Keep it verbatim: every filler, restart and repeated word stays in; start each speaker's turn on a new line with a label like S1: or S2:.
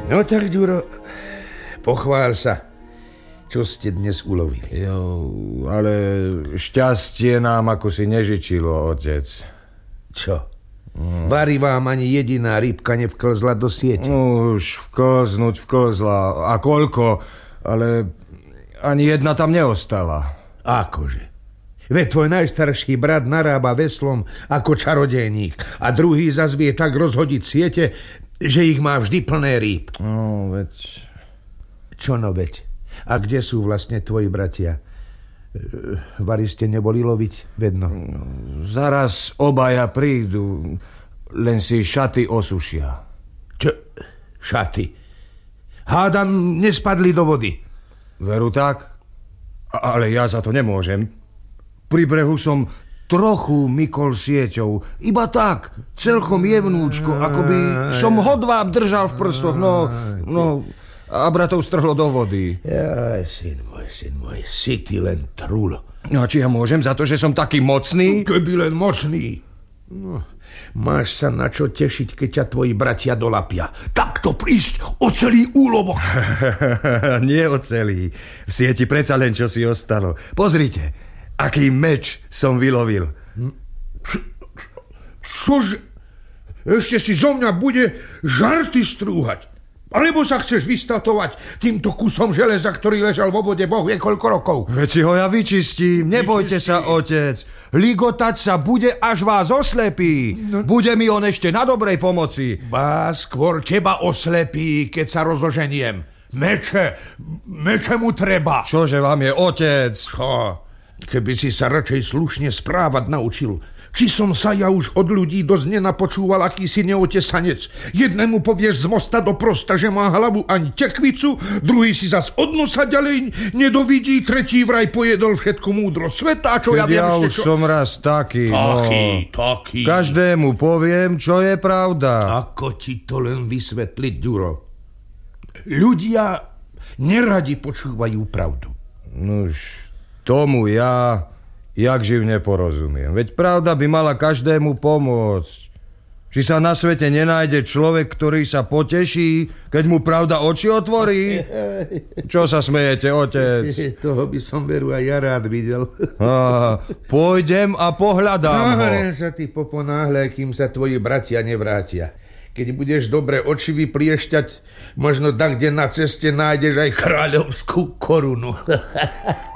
S1: No tak, Ďuro, pochvál sa, čo ste dnes ulovili.
S2: Jo, ale šťastie nám ako si nežičilo, otec.
S1: Čo? Mm. Vari vám ani jediná rybka nevklzla do siete?
S2: Už vklznúť vklzla. A koľko? Ale ani jedna tam neostala.
S1: Akože? Veď tvoj najstarší brat narába veslom ako čarodejník a druhý zas vie tak rozhodiť siete, že ich má vždy plné rýb.
S2: No, veď...
S1: Čo no veď? A kde sú vlastne tvoji bratia? Vari ste neboli loviť vedno?
S2: Zaraz obaja prídu, len si šaty osušia.
S1: Čo? Šaty? Hádam, nespadli do vody.
S2: Veru tak? Ale ja za to nemôžem. Pri brehu som trochu mykol sieťou. Iba tak, celkom jemnúčko, ako by som hodváb držal v prstoch. No, no, a bratov strhlo do vody.
S1: Jaj, syn môj, syn môj, si ty len trulo.
S2: No a či ja môžem za to, že som taký mocný?
S1: Keby len mocný. No, máš sa na čo tešiť, keď ťa tvoji bratia dolapia. Takto prísť o celý úlovok.
S2: Nie o celý. V sieti predsa len čo si ostalo. Pozrite, aký meč som vylovil.
S1: Čože? Ešte si zo mňa bude žarty strúhať. Alebo sa chceš vystatovať týmto kusom železa, ktorý ležal vo vode boh vie koľko rokov?
S2: Veď si ho ja vyčistím, nebojte Vyčistí. sa, otec. Ligotať sa bude, až vás oslepí. No. Bude mi on ešte na dobrej pomoci.
S1: Bá, skôr teba oslepí, keď sa rozoženiem. Meče, meče mu treba.
S2: Čože vám je, otec?
S1: Čo? Keby si sa radšej slušne správať naučil. Či som sa ja už od ľudí dosť nenapočúval, aký si neotesanec. Jednému povieš z mosta do prosta, že má hlavu ani tekvicu, druhý si zas od nosa ďalej nedovidí, tretí vraj pojedol všetko múdro sveta, čo ja viem
S2: ja
S1: ešte
S2: už
S1: čo...
S2: som raz taký,
S1: Taký,
S2: no.
S1: taký.
S2: Každému poviem, čo je pravda.
S1: Ako ti to len vysvetliť, Ďuro? Ľudia neradi počúvajú pravdu.
S2: Nuž, tomu ja... jak živ neporozumiem. Veď pravda by mala každému pomôcť. Či sa na svete nenájde človek, ktorý sa poteší, keď mu pravda oči otvorí? Čo sa smejete, otec?
S1: Toho by som veru aj ja rád videl.
S2: Á, pôjdem a pohľadám ho.
S1: Len sa ty poponáhľaj, kým sa tvoji bratia nevrátia. Keď budeš dobre oči vypliešťať, možno tak, kde na ceste nájdeš aj kráľovskú korunu.